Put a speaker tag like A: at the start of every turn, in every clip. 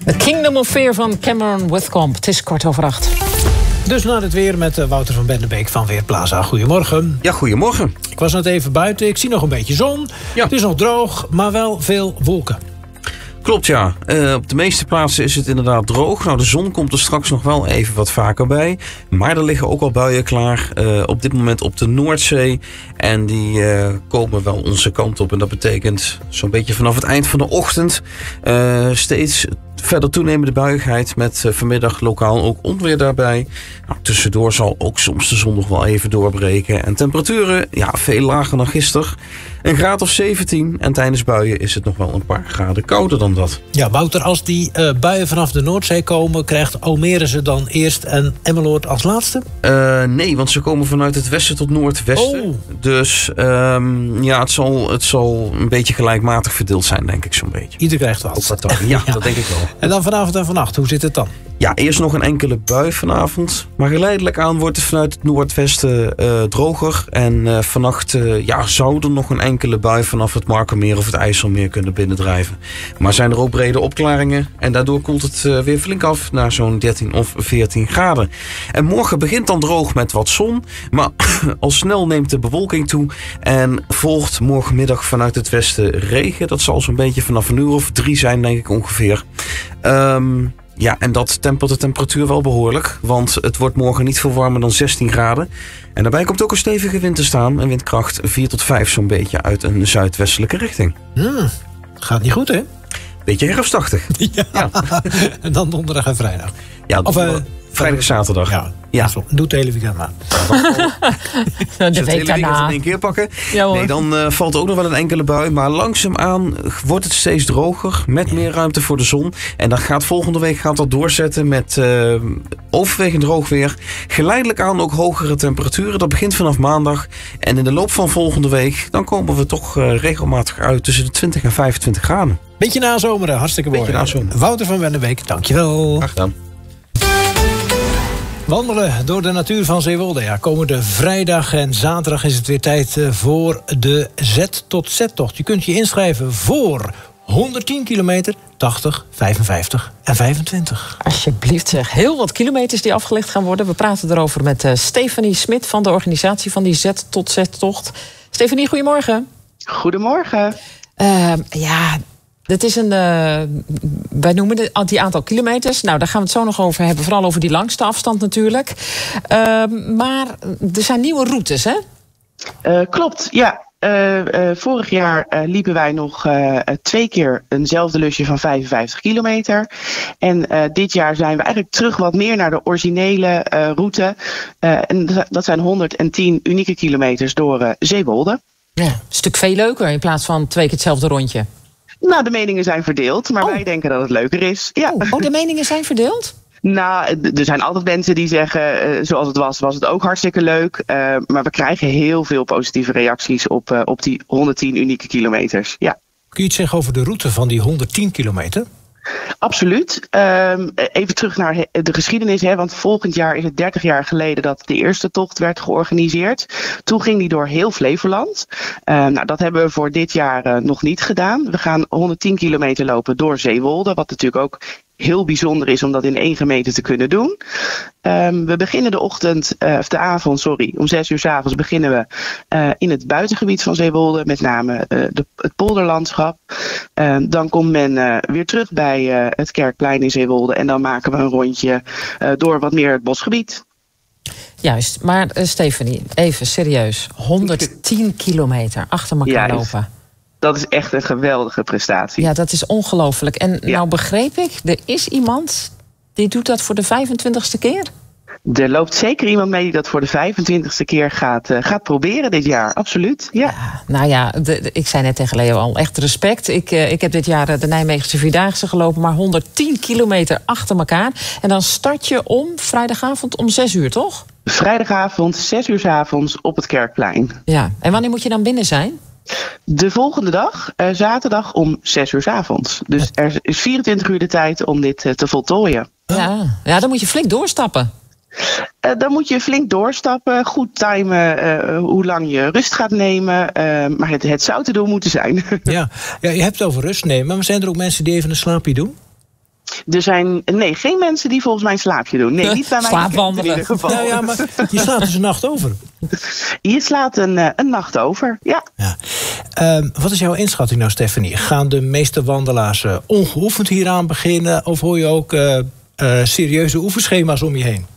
A: The Kingdom of Fear van Cameron Whitcomb. Het is 7:15.
B: Dus naar het weer met Wouter van Bendenbeek van Weerplaza. Goedemorgen.
C: Ja, goedemorgen.
B: Ik was net even buiten. Ik zie nog een beetje zon.
C: Ja.
B: Het is nog droog, maar wel veel wolken.
C: Klopt, ja. Op de meeste plaatsen is het inderdaad droog. Nou, de zon komt er straks nog wel even wat vaker bij. Maar er liggen ook al buien klaar. Op dit moment op de Noordzee. En die komen wel onze kant op. En dat betekent zo'n beetje vanaf het eind van de ochtend steeds verder toenemende buiigheid met vanmiddag lokaal ook onweer daarbij. Nou, tussendoor zal ook soms de zon nog wel even doorbreken. En temperaturen, ja, veel lager dan gisteren. Een graad of 17. En tijdens buien is het nog wel een paar graden kouder dan dat.
B: Ja, Wouter, als die buien vanaf de Noordzee komen, krijgt Almere ze dan eerst en Emmeloord als laatste?
C: Nee, want ze komen vanuit het westen tot noordwesten.
B: Oh.
C: Dus ja, het zal een beetje gelijkmatig verdeeld zijn, denk ik zo'n beetje.
B: Ieder krijgt wat.
C: Ook wat dan. Ja, dat denk ik wel.
B: En dan vanavond en vannacht, hoe zit het dan?
C: Ja, eerst nog een enkele bui vanavond. Maar geleidelijk aan wordt het vanuit het noordwesten droger. En vannacht zou er nog een enkele bui vanaf het Markermeer of het IJsselmeer kunnen binnendrijven. Maar zijn er ook brede opklaringen. En daardoor koelt het weer flink af naar zo'n 13 of 14 graden. En morgen begint dan droog met wat zon. Maar al snel neemt de bewolking toe. En volgt morgenmiddag vanuit het westen regen. Dat zal zo'n beetje vanaf een uur of 3 zijn, denk ik ongeveer. Ja, en dat tempert de temperatuur wel behoorlijk. Want het wordt morgen niet veel warmer dan 16 graden. En daarbij komt ook een stevige wind te staan. En windkracht 4 tot 5 zo'n beetje uit een zuidwestelijke richting.
B: Gaat niet goed, hè?
C: Beetje herfstachtig.
B: Ja. En dan donderdag en vrijdag.
C: Ja,
B: Of
C: vrijdag en zaterdag.
B: Ja. Doe het hele weekend maar.
A: De week daarna.
C: in één keer pakken.
A: Ja, hoor.
C: Nee, dan valt ook nog wel een enkele bui. Maar langzaamaan wordt het steeds droger. Met meer ruimte voor de zon. En dan gaat volgende week dat doorzetten met overwegend droog weer. Geleidelijk aan ook hogere temperaturen. Dat begint vanaf maandag. En in de loop van volgende week dan komen we toch regelmatig uit tussen de 20 en 25 graden.
B: Beetje nazomeren, hartstikke mooi.
C: Beetje nazomeren.
B: Wouter van Bendenbeek, dankjewel.
C: Graag gedaan.
B: Wandelen door de natuur van Zeewolde. Ja, komende vrijdag en zaterdag is het weer tijd voor de Z tot Z-tocht. Je kunt je inschrijven voor 110 kilometer, 80, 55 en 25.
A: Alsjeblieft zeg. Heel wat kilometers die afgelegd gaan worden. We praten erover met Stefanie Smit van de organisatie van die Z tot Z-tocht. Stefanie, goedemorgen.
D: Goedemorgen.
A: Dit is wij noemen die aantal kilometers. Nou, daar gaan we het zo nog over hebben. Vooral over die langste afstand natuurlijk. Maar er zijn nieuwe routes, hè?
D: Klopt, ja. Vorig jaar liepen wij nog 2 keer eenzelfde lusje van 55 kilometer. En dit jaar zijn we eigenlijk terug wat meer naar de originele route. En dat zijn 110 unieke kilometers door Zeewolde.
A: Ja, een stuk veel leuker in plaats van 2 keer hetzelfde rondje.
D: Nou, de meningen zijn verdeeld, maar wij denken dat het leuker is. Ja.
A: Oh, de meningen zijn verdeeld?
D: Nou, er zijn altijd mensen die zeggen, zoals het was het ook hartstikke leuk. Maar we krijgen heel veel positieve reacties op die 110 unieke kilometers. Ja.
B: Kun je iets zeggen over de route van die 110 kilometer?
D: Absoluut. Even terug naar de geschiedenis. Want volgend jaar is het 30 jaar geleden dat de eerste tocht werd georganiseerd. Toen ging die door heel Flevoland. Dat hebben we voor dit jaar nog niet gedaan. We gaan 110 kilometer lopen door Zeewolde. Wat natuurlijk ook heel bijzonder is om dat in 1 gemeente te kunnen doen. We beginnen de avond, om 6 uur 's avonds beginnen we in het buitengebied van Zeewolde. Met name het polderlandschap. Dan komt men weer terug bij het Kerkplein in Zeewolde. En dan maken we een rondje door wat meer het bosgebied.
A: Juist, maar Stefanie, even serieus. 110 kilometer achter elkaar lopen.
D: Dat is echt een geweldige prestatie.
A: Ja, dat is ongelooflijk. En nou begreep ik, er is iemand die doet dat voor de 25ste keer?
D: Er loopt zeker iemand mee die dat voor de 25ste keer gaat proberen dit jaar. Absoluut, ja.
A: Nou ja, ik zei net tegen Leo al, echt respect. Ik heb dit jaar de Nijmeegse Vierdaagse gelopen, maar 110 kilometer achter elkaar. En dan start je vrijdagavond om 6 uur, toch?
D: Vrijdagavond, 6 uur 's avonds op het Kerkplein.
A: Ja, en wanneer moet je dan binnen zijn?
D: De volgende dag, zaterdag om 6 uur 's avonds. Dus er is 24 uur de tijd om dit te voltooien.
A: Ja, dan moet je flink doorstappen.
D: Dan moet je flink doorstappen, goed timen hoe lang je rust gaat nemen. Maar het zou te doen moeten zijn.
B: Ja, je hebt het over rust nemen, maar zijn er ook mensen die even een slaapje doen?
D: Er zijn geen mensen die volgens mij een slaapje doen. Nee, niet bij mij.
A: Slaapwandelen.
D: In ieder geval.
B: Nou ja, maar je slaat dus een nacht over.
D: Je slaat een nacht over, ja.
B: Wat is jouw inschatting nou, Stephanie? Gaan de meeste wandelaars ongeoefend hieraan beginnen? Of hoor je ook serieuze oefenschema's om je heen?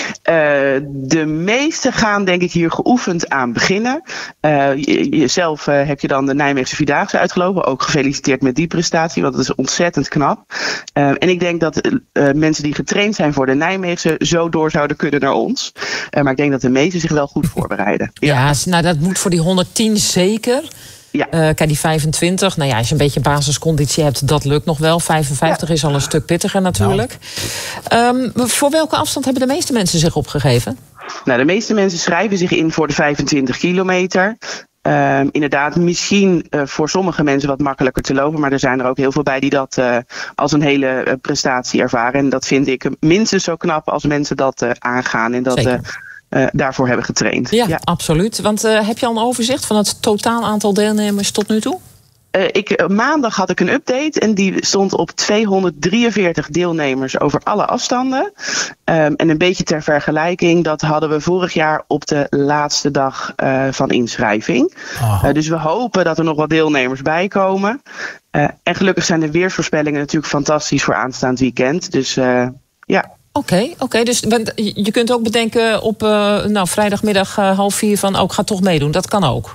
D: De meesten gaan denk ik hier geoefend aan beginnen. Jezelf heb je dan de Nijmeegse Vierdaagse uitgelopen. Ook gefeliciteerd met die prestatie, want dat is ontzettend knap. En ik denk dat mensen die getraind zijn voor de Nijmeegse zo door zouden kunnen naar ons. Maar ik denk dat de meesten zich wel goed voorbereiden.
A: Ja, nou dat moet voor die 110 zeker.
D: Ja.
A: Kijk, die 25, nou ja, als je een beetje basisconditie hebt, dat lukt nog wel. 55 is al een stuk pittiger natuurlijk. Voor welke afstand hebben de meeste mensen zich opgegeven?
D: Nou, de meeste mensen schrijven zich in voor de 25 kilometer. Inderdaad, misschien voor sommige mensen wat makkelijker te lopen. Maar er zijn er ook heel veel bij die dat als een hele prestatie ervaren. En dat vind ik minstens zo knap als mensen dat aangaan. En dat daarvoor hebben getraind.
A: Ja, absoluut. Want heb je al een overzicht van het totaal aantal deelnemers tot nu toe?
D: Maandag had ik een update en die stond op 243 deelnemers over alle afstanden. En een beetje ter vergelijking, dat hadden we vorig jaar op de laatste dag van inschrijving. Dus we hopen dat er nog wat deelnemers bij komen. En gelukkig zijn de weersvoorspellingen natuurlijk fantastisch voor aanstaand weekend. Dus ja.
A: Oké, dus je kunt ook bedenken op vrijdagmiddag 3:30 van ik ga toch meedoen. Dat kan ook.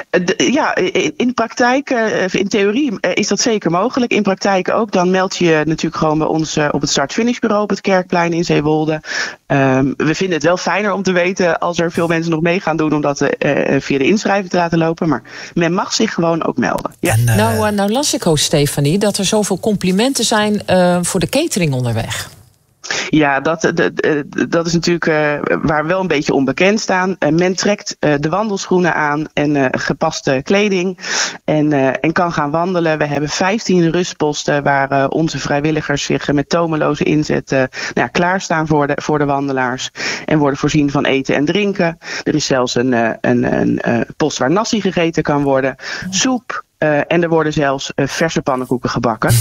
D: In praktijk, in theorie is dat zeker mogelijk. In praktijk ook. Dan meld je natuurlijk gewoon bij ons op het start-finishbureau op het Kerkplein in Zeewolde. We vinden het wel fijner om te weten als er veel mensen nog mee gaan doen om dat via de inschrijving te laten lopen. Maar men mag zich gewoon ook melden. Ja.
A: Nou las ik ook, Stephanie, dat er zoveel complimenten zijn voor de catering onderweg.
D: Ja, dat is natuurlijk waar we wel een beetje onbekend staan. Men trekt de wandelschoenen aan en gepaste kleding en kan gaan wandelen. We hebben 15 rustposten waar onze vrijwilligers zich met tomeloze inzet klaarstaan voor de wandelaars. En worden voorzien van eten en drinken. Er is zelfs een post waar nasi gegeten kan worden. Soep. En er worden zelfs verse pannenkoeken gebakken.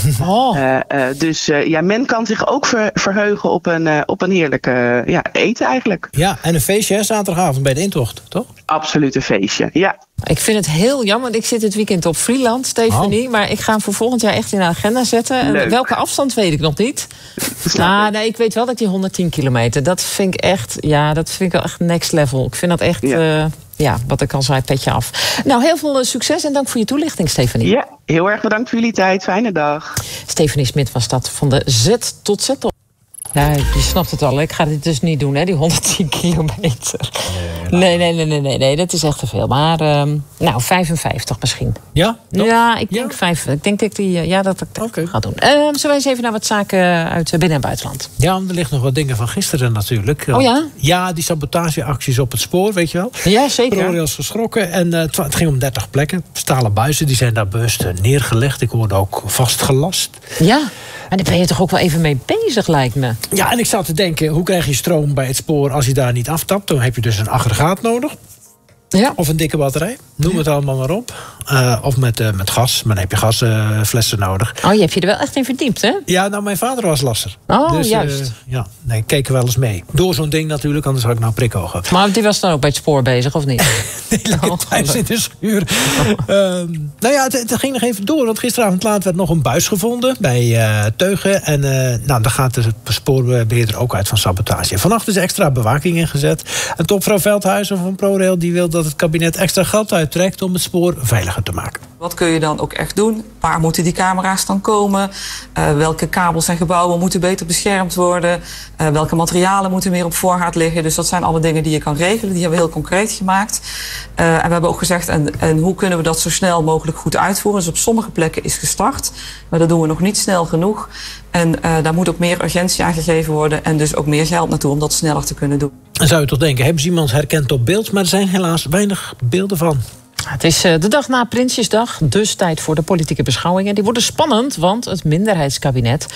D: Dus men kan zich ook verheugen op een heerlijk eten eigenlijk.
B: Ja, en een feestje zaterdagavond bij de intocht, toch?
D: Absoluut een feestje, ja.
A: Ik vind het heel jammer, want ik zit dit weekend op Vlieland, Stephanie. Maar ik ga hem voor volgend jaar echt in de agenda zetten. En welke afstand weet ik nog niet. Nee, ik weet wel dat die 110 kilometer, dat vind ik wel echt next level. Ik vind dat echt... wat ik al zei, petje af. Nou, heel veel succes en dank voor je toelichting, Stephanie.
D: Ja, heel erg bedankt voor jullie tijd. Fijne dag.
A: Stephanie Smit was dat van de Z tot Z. Ja, je snapt het al. Ik ga dit dus niet doen, hè, die 110 kilometer. Nee, dat is echt te veel. Maar 55 misschien.
B: Ja?
A: Ja, ik denk 5. Ik denk dat ik dat ga doen. Zullen we eens even naar wat zaken uit binnen- en buitenland?
B: Ja, er liggen nog wat dingen van gisteren natuurlijk.
A: Oh ja?
B: Ja, die sabotageacties op het spoor, weet je wel.
A: Ja, zeker.
B: ProRail is geschrokken en het ging om 30 plekken. Stalen buizen, die zijn daar bewust neergelegd. Ik hoorde ook vastgelast.
A: Ja. Maar daar ben je toch ook wel even mee bezig, lijkt me.
B: Ja, en ik zat te denken, hoe krijg je stroom bij het spoor als je daar niet aftapt? Dan heb je dus een aggregaat nodig. Ja. Of een dikke batterij. Noem het allemaal maar op. Of met gas. Maar dan heb je gasflessen nodig.
A: Oh, je hebt je er wel echt in verdiept, hè?
B: Ja, nou, mijn vader was lasser.
A: Oh, dus, juist.
B: Ik keek er wel eens mee. Door zo'n ding natuurlijk, anders had ik nou prikogen.
A: Maar die was dan ook bij het spoor bezig, of niet?
B: Hij zit in de schuur. Het ging nog even door. Want gisteravond laat werd nog een buis gevonden bij Teugen. En daar gaat de spoorbeheerder ook uit van sabotage. Vannacht is extra bewaking ingezet. En topvrouw Veldhuizen van ProRail die wil dat het kabinet extra geld uittrekt om het spoor veiliger te maken.
E: Wat kun je dan ook echt doen? Waar moeten die camera's dan komen? Welke kabels en gebouwen moeten beter beschermd worden? Welke materialen moeten meer op voorraad liggen? Dus dat zijn alle dingen die je kan regelen. Die hebben we heel concreet gemaakt. En we hebben ook gezegd, en hoe kunnen we dat zo snel mogelijk goed uitvoeren? Dus op sommige plekken is gestart, maar dat doen we nog niet snel genoeg. En daar moet ook meer urgentie aan gegeven worden en dus ook meer geld naartoe om dat sneller te kunnen doen.
B: Dan zou je toch denken, hebben ze iemand herkend op beeld? Maar er zijn helaas weinig beelden van.
A: Het is de dag na Prinsjesdag, dus tijd voor de politieke beschouwingen. Die worden spannend, want het minderheidskabinet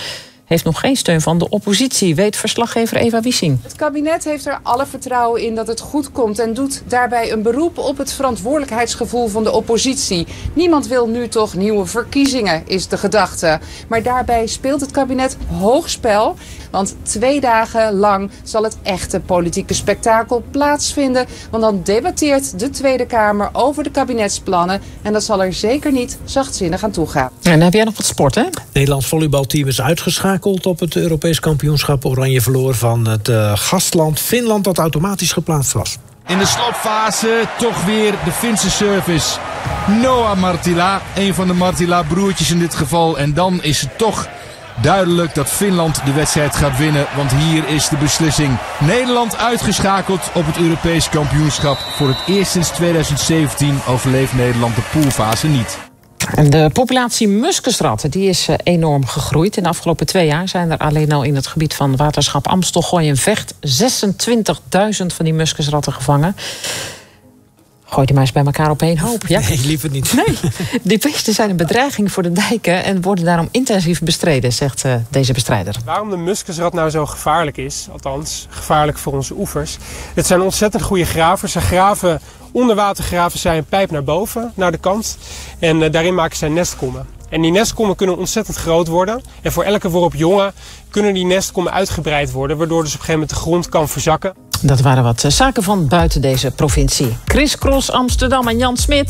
A: heeft nog geen steun van de oppositie, weet verslaggever Eva Wiesing.
F: Het kabinet heeft er alle vertrouwen in dat het goed komt en doet daarbij een beroep op het verantwoordelijkheidsgevoel van de oppositie. Niemand wil nu toch nieuwe verkiezingen, is de gedachte. Maar daarbij speelt het kabinet hoogspel, want 2 dagen lang zal het echte politieke spektakel plaatsvinden. Want dan debatteert de Tweede Kamer over de kabinetsplannen en dat zal er zeker niet zachtzinnig aan toegaan.
A: En dan heb jij nog wat sport, hè?
B: Het Nederlands volleybalteam is uitgeschakeld op het Europees kampioenschap. Oranje verloor van het gastland Finland dat automatisch geplaatst was.
G: In de slotfase toch weer de Finse service. Noah Martila, een van de Martila-broertjes in dit geval. En dan is het toch duidelijk dat Finland de wedstrijd gaat winnen. Want hier is de beslissing. Nederland uitgeschakeld op het Europees kampioenschap. Voor het eerst sinds 2017 overleeft Nederland de poolfase niet.
A: En de populatie muskusratten die is enorm gegroeid. In de afgelopen 2 jaar zijn er alleen al in het gebied van waterschap Amstel, Gooi en Vecht 26.000 van die muskusratten gevangen. Gooi die maar eens bij elkaar op één hoop. Ja?
B: Nee, liever niet.
A: Nee, die beesten zijn een bedreiging voor de dijken en worden daarom intensief bestreden, zegt deze bestrijder.
H: Waarom de muskusrat nou zo gevaarlijk is, althans gevaarlijk voor onze oevers. Het zijn ontzettend goede gravers. Ze graven, onder water graven zij een pijp naar boven, naar de kant. En daarin maken zij nestkommen. En die nestkommen kunnen ontzettend groot worden. En voor elke worp jongen kunnen die nestkommen uitgebreid worden, waardoor dus op een gegeven moment de grond kan verzakken.
A: Dat waren wat zaken van buiten deze provincie. Chris Cross Amsterdam en Jan Smit.